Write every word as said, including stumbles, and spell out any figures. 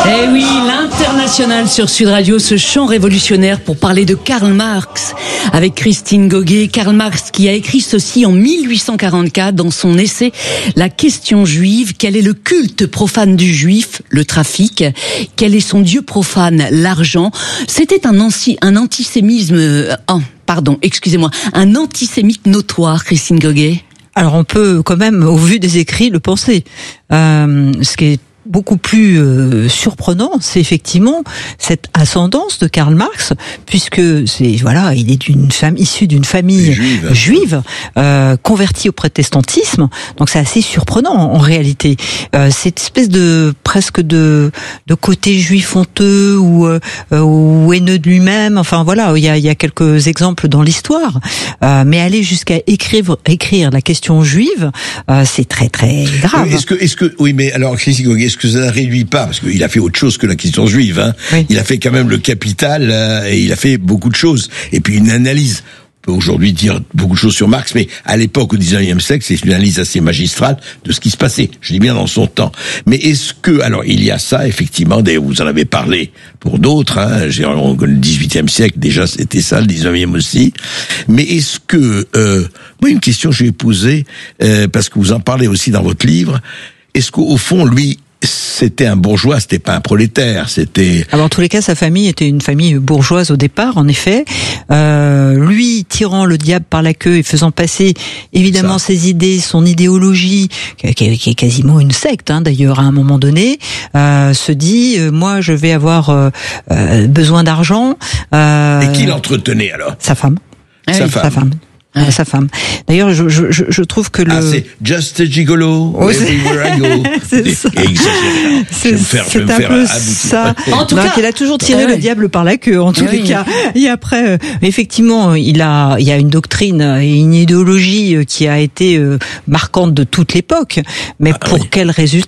Eh oui, l'international sur Sud Radio, ce chant révolutionnaire pour parler de Karl Marx avec Christine Goguet. Karl Marx qui a écrit ceci en mille huit cent quarante-quatre dans son essai La question juive. Quel est le culte profane du juif? Le trafic. Quel est son dieu profane? L'argent. C'était un, anti, un antisémisme... Euh, oh, pardon, excusez-moi. Un antisémite notoire, Christine Goguet. Alors on peut quand même, au vu des écrits, le penser. Euh, ce qui est beaucoup plus euh, surprenant, c'est effectivement cette ascendance de Karl Marx, puisque c'est voilà, il est d'une famille issue d'une famille juive, juive euh, convertie au protestantisme. Donc c'est assez surprenant en, en réalité. Euh, cette espèce de presque de de côté juif honteux ou euh, ou haineux de lui-même. Enfin voilà, il y a il y a quelques exemples dans l'histoire. Euh, mais aller jusqu'à écrire écrire la question juive, euh, c'est très très grave. Est-ce que est-ce que oui, mais alors Christine Goguet, est-ce que ça ne réduit pas, parce qu'il a fait autre chose que la question juive, hein. Oui. Il a fait quand même le Capital, euh, et il a fait beaucoup de choses. Et puis une analyse. On peut aujourd'hui dire beaucoup de choses sur Marx, mais à l'époque, au dix-neuvième siècle, c'est une analyse assez magistrale de ce qui se passait. Je dis bien dans son temps. Mais est-ce que, alors, il y a ça, effectivement, vous en avez parlé pour d'autres, hein, le dix-huitième siècle, déjà, c'était ça, le dix-neuvième aussi. Mais est-ce que, euh, moi, une question que je vais poser, euh, parce que vous en parlez aussi dans votre livre, est-ce qu'au fond, lui, c'était un bourgeois, c'était pas un prolétaire, c'était... Alors, en tous les cas, sa famille était une famille bourgeoise au départ, en effet. Euh, lui, tirant le diable par la queue et faisant passer, évidemment, ça. ses idées, son idéologie, qui est, qui est quasiment une secte, hein, d'ailleurs, à un moment donné, euh, se dit, euh, moi, je vais avoir euh, euh, besoin d'argent. Euh, et qui l'entretenait, alors? Sa femme. Ah, sa, oui, femme. sa femme. Ah. Sa femme. D'ailleurs, je, je, je trouve que le... Ah, c'est Just a Gigolo, oh, everywhere I go. C'est ça. C'est, faire, c'est un peu ça. En tout Donc, cas, il a toujours tiré ouais. le diable par la queue, en tous oui. les cas. Et après, euh, effectivement, il a, il y a une doctrine et une idéologie qui a été euh, marquante de toute l'époque. Mais ah, pour oui. quel résultat?